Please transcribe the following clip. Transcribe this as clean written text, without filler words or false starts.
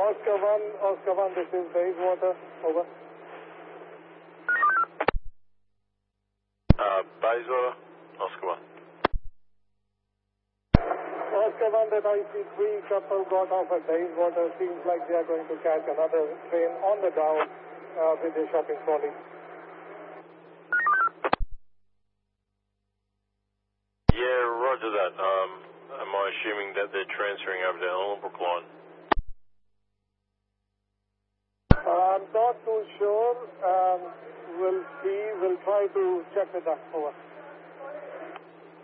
Oscar 1, this is Bayswater, over. Bayswater, Oscar 1. Oscar 1, that I see 3 couple got off at Bayswater. Seems like they are going to catch another train on the ground with their shopping trolley. Yeah, roger that. Am I assuming that they're transferring over to Ellenbrook line? I'm not too sure. We'll see. We'll try to check with that. Over.